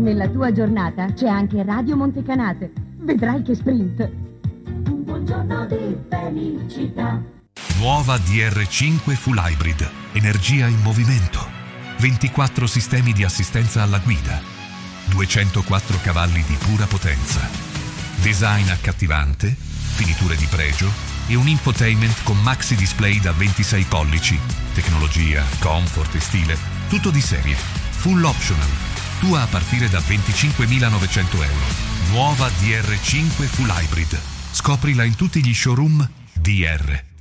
Nella tua giornata c'è anche Radio Montecanate. Vedrai che sprint. Un buongiorno di felicità. Nuova DR5 Full Hybrid. Energia in movimento. 24 sistemi di assistenza alla guida. 204 cavalli di pura potenza. Design accattivante, finiture di pregio e un infotainment con maxi display da 26 pollici. Tecnologia, comfort e stile, tutto di serie. Full optional. Tua a partire da 25.900 euro. Nuova DR5 Full Hybrid. Scoprila in tutti gli showroom DR.